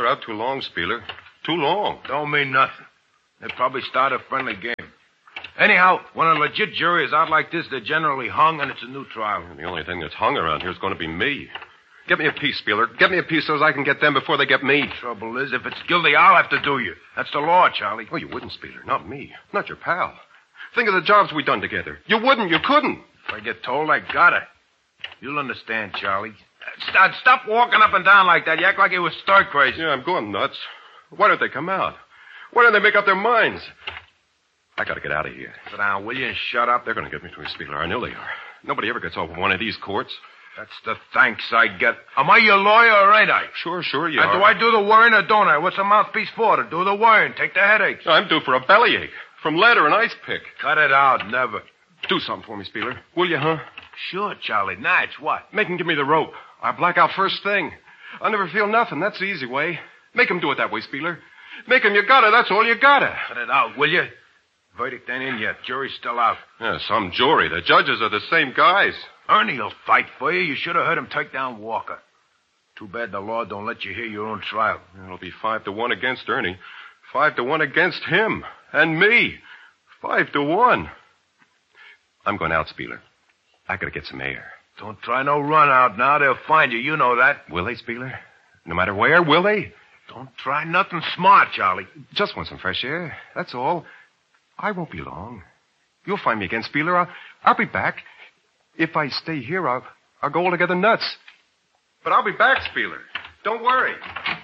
they're out too long, Spieler. Too long. Don't mean nothing. They probably start a friendly game. Anyhow, when a legit jury is out like this, they're generally hung, and it's a new trial. The only thing that's hung around here is going to be me. Get me a piece, Spieler. Get me a piece so as I can get them before they get me. Trouble is, if it's guilty, I'll have to do you. That's the law, Charlie. Oh, you wouldn't, Spieler. Not me. Not your pal. Think of the jobs we done together. You wouldn't. You couldn't. If I get told, I gotta. You'll understand, Charlie. Stop walking up and down like that. You act like you was stark crazy. Yeah, I'm going nuts. Why don't they come out? Why don't they make up their minds? I gotta get out of here. Sit down, will you, and shut up? They're gonna get me to a Spieler. I know they are. Nobody ever gets off of one of these courts. That's the thanks I get. Am I your lawyer or ain't I? Sure, you are. Do I do the worrying or don't I? What's a mouthpiece for? To do the worrying, take the headaches. I'm due for a bellyache from lead or an ice pick. Cut it out, never. Do something for me, Spieler. Will you, huh? Sure, Charlie. Natch, what? Make him give me the rope. I'll black out first thing. I'll never feel nothing. That's the easy way. Make him do it that way, Spieler. Make him, you gotta. That's all you gotta. Cut it out, will you? Verdict ain't in yet. Jury's still out. Yeah, some jury. The judges are the same guys. Ernie'll fight for you. You should have heard him take down Walker. Too bad the law don't let you hear your own trial. It'll be 5-1 against Ernie. 5-1 against him. And me. 5-1. I'm going out, Spieler. I gotta get some air. Don't try no run out now. They'll find you. You know that. Will they, Spieler? No matter where, will they? Don't try nothing smart, Charlie. Just want some fresh air. That's all. I won't be long. You'll find me again, Spieler. I'll be back. If I stay here, I'll go altogether nuts. But I'll be back, Spieler. Don't worry.